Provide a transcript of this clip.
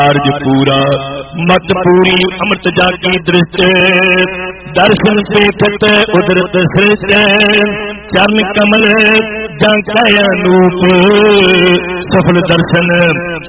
कार्य पूरा मत पूरी अमृत जाकी दृष्ट दर्शन पेखत उदरत सृष्ट चरण कमल जांका अनूप सफल दर्शन